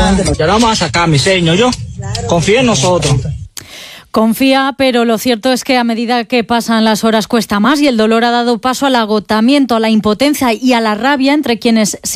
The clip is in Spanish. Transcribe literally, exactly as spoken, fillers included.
Ya lo vamos a sacar, mi señor, yo. Confía en nosotros. Confía, pero lo cierto es que a medida que pasan las horas cuesta más y el dolor ha dado paso al agotamiento, a la impotencia y a la rabia entre quienes